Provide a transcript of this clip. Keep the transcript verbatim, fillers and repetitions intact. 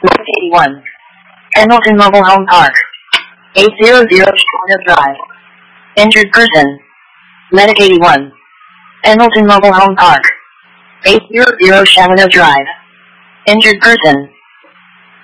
Medic eighty-one. Pendleton Mobile Home Park. eight hundred Shadow Drive. Injured person. Medic eighty-one. Pendleton Mobile Home Park. eight hundred Shadow Drive. Injured person.